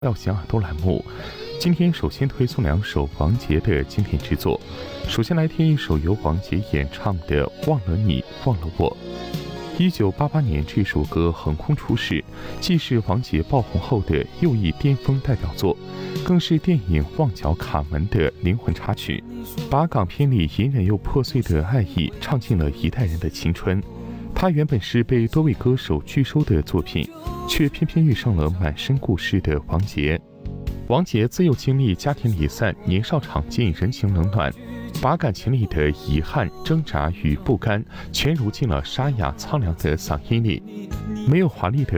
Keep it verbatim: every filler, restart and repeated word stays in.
耀喜耳朵栏目，今天首先推送两首王杰的经典之作。首先来听一首由王杰演唱的《忘了你，忘了我》。一九八八年，这首歌横空出世，既是王杰爆红后的又一巅峰代表作，更是电影《旺角卡门》的灵魂插曲，把港片里隐忍又破碎的爱意唱进了一代人的青春。它原本是被多位歌手拒收的作品，却偏偏遇上了满身故事的王杰。王杰自幼经历家庭离散，年少尝尽人情冷暖，把感情里的遗憾、挣扎与不甘全揉进了沙哑苍凉的嗓音里。没有华丽的